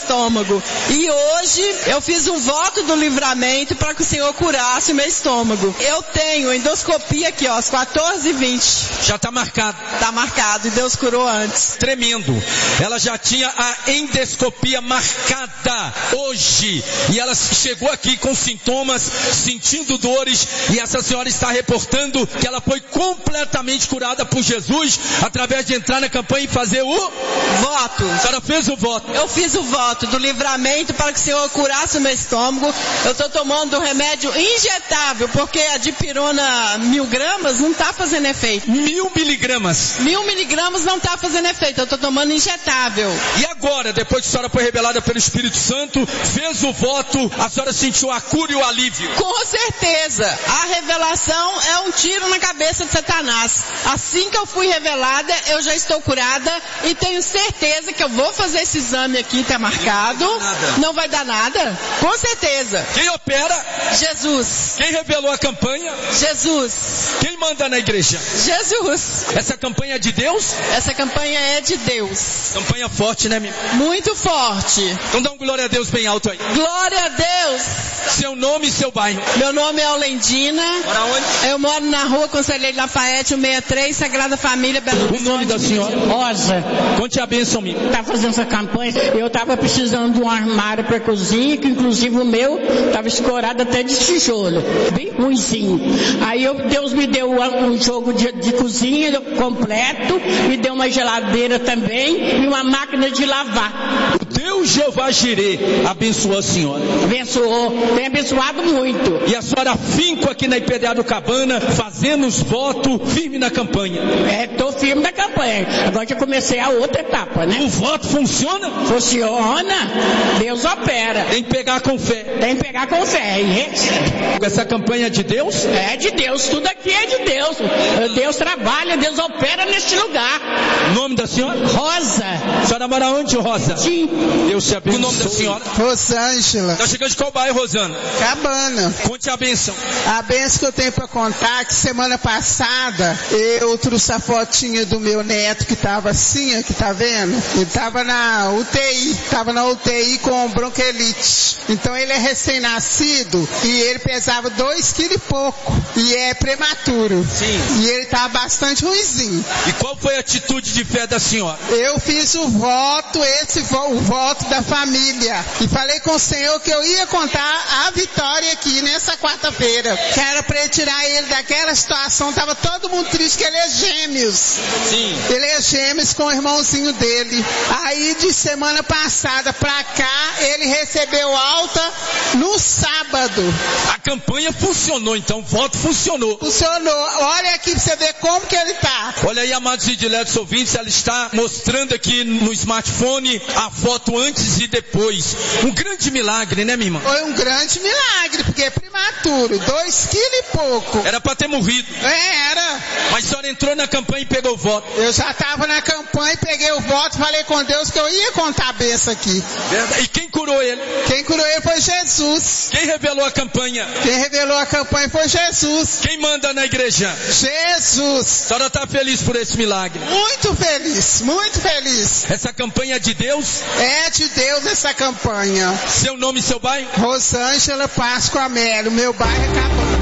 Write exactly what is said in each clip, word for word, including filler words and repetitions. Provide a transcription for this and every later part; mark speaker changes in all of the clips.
Speaker 1: estômago. E hoje eu fiz um voto do livramento para que o Senhor curasse o meu estômago. Eu tenho endoscopia aqui, ó, às quatorze e vinte.
Speaker 2: Já está marcado.
Speaker 1: Está marcado e Deus curou antes.
Speaker 2: Tremendo. Ela já tinha a endoscopia marcada hoje. E ela chegou aqui com sintomas, sentindo dores. E essa senhora está reportando que ela foi completamente curada por Jesus através de entrar na campanha e fazer o
Speaker 1: voto.
Speaker 2: A senhora fez o voto.
Speaker 1: Eu fiz o voto do livramento para que o Senhor curasse o meu estômago. Eu estou tomando remédio injetável, porque a dipirona mil gramas não está fazendo efeito.
Speaker 2: Mil miligramas?
Speaker 1: Mil miligramas não está fazendo efeito, eu estou tomando injetável.
Speaker 2: E agora, depois que a senhora foi revelada pelo Espírito Santo, fez o voto, a senhora sentiu a cura e o alívio?
Speaker 1: Com certeza. A revelação é um tiro na cabeça de Satanás. Assim que eu fui revelada, eu já estou curada e tenho certeza que eu vou fazer esse exame aqui, está marcado. Não vai dar nada? Com certeza.
Speaker 2: Quem opera?
Speaker 1: Jesus.
Speaker 2: Quem revelou a campanha?
Speaker 1: Jesus.
Speaker 2: Quem manda na igreja?
Speaker 1: Jesus.
Speaker 2: Essa campanha é de Deus?
Speaker 1: Essa campanha é de Deus.
Speaker 2: Campanha forte, né, minha?
Speaker 1: Muito forte.
Speaker 2: Então dá um glória a Deus bem alto aí.
Speaker 1: Glória a Deus.
Speaker 2: Seu nome e seu bairro?
Speaker 1: Meu nome é Olendina.
Speaker 2: Mora onde?
Speaker 1: Eu moro na rua Conselheiro Lafayette, cento e sessenta e três, Sagrada Família, Belo Horizonte.
Speaker 2: O nome da senhora?
Speaker 3: Rosa.
Speaker 2: Conte a bênção, minha.
Speaker 3: Tá fazendo essa campanha. Eu tava precisando de um armário para cozinha, que inclusive o meu tava escorado até de tijolo. Bem ruimzinho. Aí eu, Deus me deu um jogo de, de cozinha completo, me deu uma geladeira também e uma máquina de lavar.
Speaker 2: Deus Jeová Jirê abençoou a senhora.
Speaker 3: Abençoou. Tem abençoado muito.
Speaker 2: E a senhora finco aqui na Imperial Cabana, fazendo os votos, firme na campanha.
Speaker 3: É, tô firme na campanha. Agora já comecei a outra etapa, né?
Speaker 2: O voto funciona?
Speaker 3: Funciona. Deus opera.
Speaker 2: Tem que pegar com fé.
Speaker 3: Tem que pegar com fé. E
Speaker 2: essa campanha é de Deus?
Speaker 3: É de Deus. Tudo aqui é de Deus. Deus trabalha, Deus opera neste lugar.
Speaker 2: O nome da senhora?
Speaker 3: Rosa.
Speaker 2: A senhora mora onde, Rosa?
Speaker 3: Sim.
Speaker 2: Deus te abençoe. O nome da senhora?
Speaker 4: Rosângela.
Speaker 2: Tá chegando de qual bairro, Rosana?
Speaker 4: Cabana.
Speaker 2: Conte a bênção.
Speaker 4: A bênção que eu tenho para contar, que semana passada eu trouxe a fotinha do meu neto que tava assim, que tá vendo? Ele tava na U T I, tava na U T I com bronquiolite. Então ele é recém-nascido e ele pesava dois quilos e pouco. E é prematuro.
Speaker 2: Sim.
Speaker 4: E ele tava bastante ruinzinho.
Speaker 2: E qual foi a atitude de fé da senhora?
Speaker 4: Eu fiz o voto, esse vo- o voto da família. E falei com o Senhor que eu ia contar a vitória aqui nessa quarta-feira. Que era para ele tirar ele daquela situação. Tava todo mundo triste que ele é gêmeos.
Speaker 2: Sim.
Speaker 4: Ele é gêmeos com o irmãozinho dele. Aí de semana passada pra cá, ele recebeu alta no sábado.
Speaker 2: A campanha funcionou, então o voto funcionou.
Speaker 4: Funcionou. Olha aqui pra você ver como que ele tá.
Speaker 2: Olha aí, amados e diletos ouvintes, ela está mostrando aqui no smartphone a foto antes e depois. Um grande milagre, né, minha irmã?
Speaker 4: Foi um grande milagre, porque é prematuro, dois quilos e pouco.
Speaker 2: Era para ter morrido.
Speaker 4: É, era.
Speaker 2: Mas a senhora entrou na campanha e pegou o voto.
Speaker 4: Eu já estava na campanha, peguei o voto, falei com Deus que eu ia contar a benção aqui.
Speaker 2: E quem curou ele?
Speaker 4: Quem curou ele foi Jesus.
Speaker 2: Quem revelou a campanha?
Speaker 4: Quem revelou a campanha foi Jesus.
Speaker 2: Quem manda na igreja?
Speaker 4: Jesus.
Speaker 2: A senhora está feliz por esse milagre?
Speaker 4: Muito feliz, muito feliz.
Speaker 2: Essa campanha é de Deus?
Speaker 4: É de Deus essa campanha.
Speaker 2: Seu nome e seu bairro?
Speaker 4: Rosângela Páscoa Amélio, meu bairro é Cabana.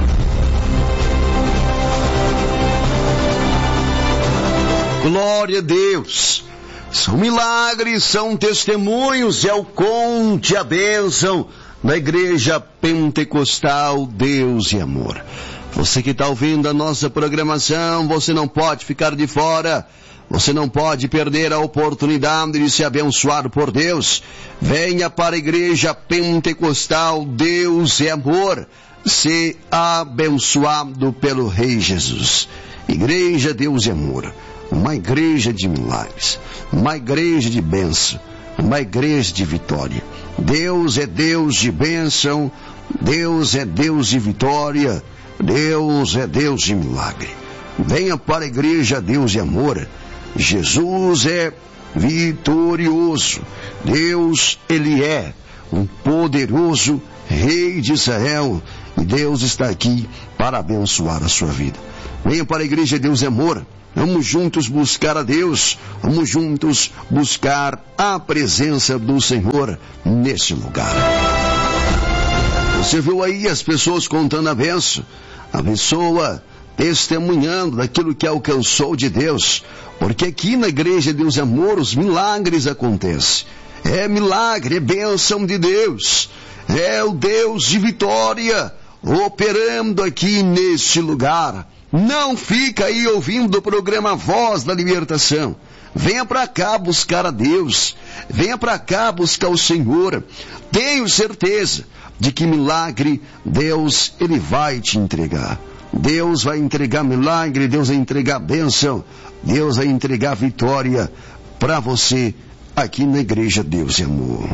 Speaker 5: Glória a Deus. São milagres, são testemunhos, é o conte a bênção da Igreja Pentecostal Deus e Amor. Você que está ouvindo a nossa programação, você não pode ficar de fora. Você não pode perder a oportunidade de ser abençoado por Deus. Venha para a Igreja Pentecostal Deus e Amor. Ser abençoado pelo Rei Jesus. Igreja Deus e Amor. Uma igreja de milagres. Uma igreja de bênção. Uma igreja de vitória. Deus é Deus de bênção. Deus é Deus de vitória. Deus é Deus de milagre. Venha para a Igreja Deus e Amor. Jesus é vitorioso. Deus, Ele é um poderoso Rei de Israel. E Deus está aqui para abençoar a sua vida. Venha para a Igreja Deus é Amor. Vamos juntos buscar a Deus. Vamos juntos buscar a presença do Senhor nesse lugar. Você viu aí as pessoas contando a bênção. A pessoa testemunhando daquilo que alcançou de Deus. Porque aqui na Igreja Deus é Amor, os milagres acontecem. É milagre, é bênção de Deus. É o Deus de vitória operando aqui neste lugar. Não fica aí ouvindo o programa Voz da Libertação. Venha para cá buscar a Deus. Venha para cá buscar o Senhor. Tenho certeza de que milagre Deus, Ele vai te entregar. Deus vai entregar milagre, Deus vai entregar bênção, Deus vai entregar vitória para você aqui na Igreja Deus é Amor.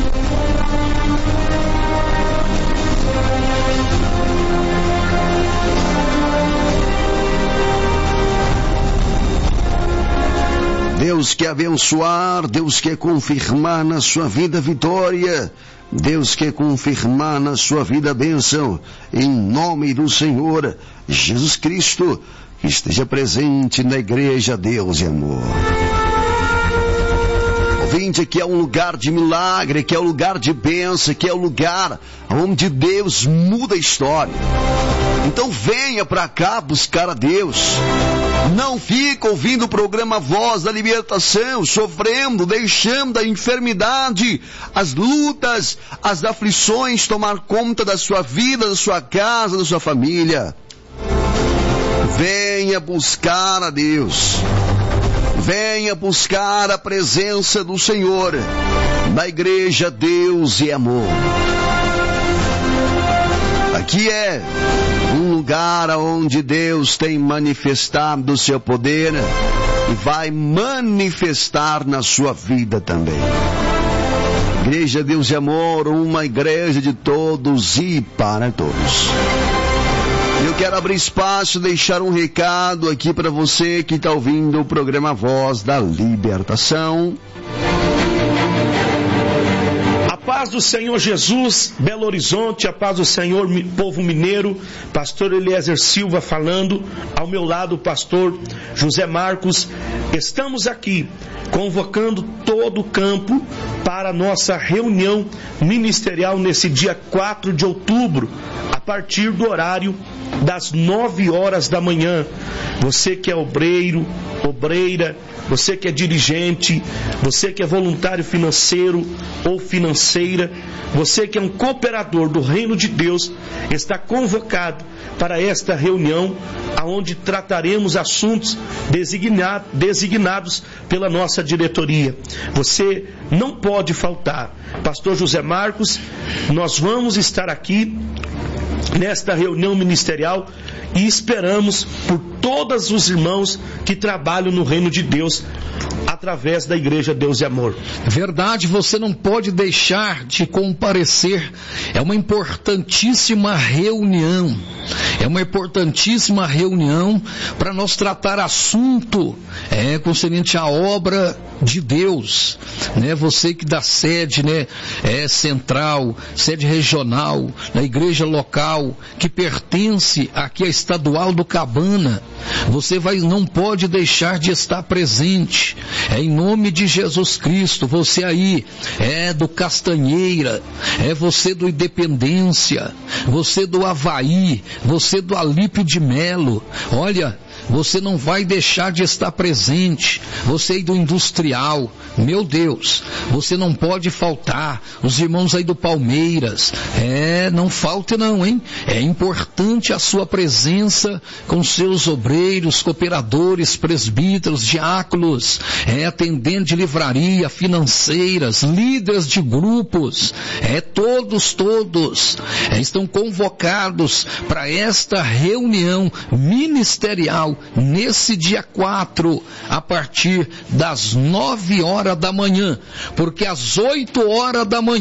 Speaker 5: Deus quer abençoar, Deus quer confirmar na sua vida vitória, Deus quer confirmar na sua vida bênção, em nome do Senhor Jesus Cristo, que esteja presente na Igreja Deus e Amor. Ouvinte, aqui é um lugar de milagre, aqui é um lugar de bênção, aqui é um lugar onde Deus muda a história. Então venha para cá buscar a Deus. Não fica ouvindo o programa Voz da Libertação, sofrendo, deixando a enfermidade, as lutas, as aflições tomar conta da sua vida, da sua casa, da sua família. Venha buscar a Deus. Venha buscar a presença do Senhor na Igreja Deus e Amor. Aqui é um lugar onde Deus tem manifestado o seu poder e vai manifestar na sua vida também. Igreja Deus e Amor, uma igreja de todos e para todos. Eu quero abrir espaço, deixar um recado aqui para você que está ouvindo o programa Voz da Libertação.
Speaker 6: A paz do Senhor Jesus, Belo Horizonte, a paz do Senhor, povo mineiro, pastor Eliezer Silva falando, ao meu lado o pastor José Marcos. Estamos aqui convocando todo o campo para a nossa reunião ministerial nesse dia quatro de outubro, a partir do horário das nove horas da manhã. Você que é obreiro, obreira, você que é dirigente, você que é voluntário financeiro ou financeira, você que é um cooperador do Reino de Deus, está convocado para esta reunião, onde trataremos assuntos designado, designados pela nossa diretoria. Você não pode faltar. Pastor José Marcos, nós vamos estar aqui nesta reunião ministerial e esperamos por todos os irmãos que trabalham no Reino de Deus através da Igreja Deus e Amor.
Speaker 2: Verdade, você não pode deixar de comparecer. É uma importantíssima reunião. É uma importantíssima reunião para nós tratar assunto é, concernente à obra de Deus. Né? Você que dá sede, né, é, central, sede regional, na igreja local, que pertence aqui à Estadual do Cabana, você vai, não pode deixar de estar presente. É em nome de Jesus Cristo. Você aí é do Castanheira, é você do Independência, você do Havaí, você do Alípio de Melo. Olha, você não vai deixar de estar presente. Você aí do Industrial, meu Deus, você não pode faltar. Os irmãos aí do Palmeiras, é, não falte não, hein? É importante a sua presença com seus obreiros, cooperadores, presbíteros, diáconos, é, atendentes de livraria, financeiras, líderes de grupos, é, todos, todos, é, estão convocados para esta reunião ministerial nesse dia quatro, a partir das nove horas da manhã, porque às oito horas da manhã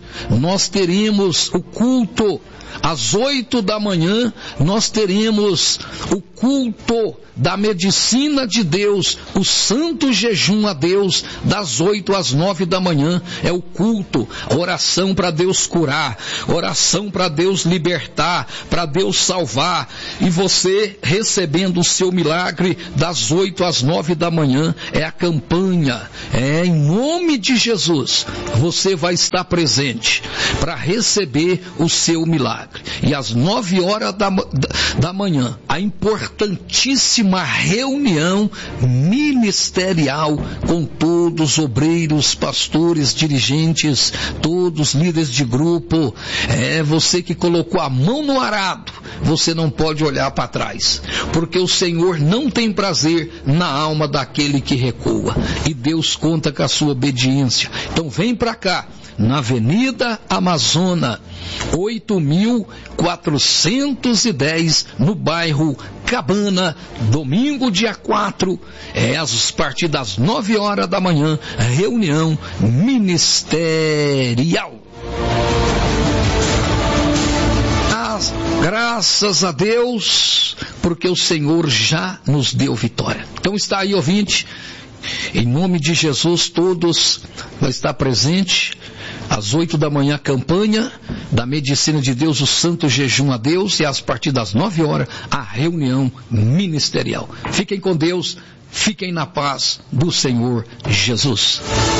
Speaker 7: nós teremos o culto. Às oito da manhã, nós teremos o culto da medicina de Deus, o santo jejum a Deus, das oito às nove da manhã, é o culto, oração para Deus curar, oração para Deus libertar, para Deus salvar, e você recebendo o seu milagre das oito às nove da manhã, é a campanha, é em nome de Jesus, você vai estar presente para receber o seu milagre. E às nove horas da, da, da manhã, a importantíssima reunião ministerial com todos os obreiros, pastores, dirigentes, todos líderes de grupo. É você que colocou a mão no arado, você não pode olhar para trás, porque o Senhor não tem prazer na alma daquele que recua, e Deus conta com a sua obediência. Então vem para cá, na Avenida Amazônia, oito mil quatrocentos e dez, no bairro Cabana, domingo dia quatro, é a partir das nove horas da manhã, reunião ministerial. As, graças a Deus, porque o Senhor já nos deu vitória. Então está aí, ouvinte, em nome de Jesus, todos vai estar presente. Às oito da manhã, a campanha da medicina de Deus, o santo jejum a Deus, e às partir das nove horas, a reunião ministerial. Fiquem com Deus, fiquem na paz do Senhor Jesus.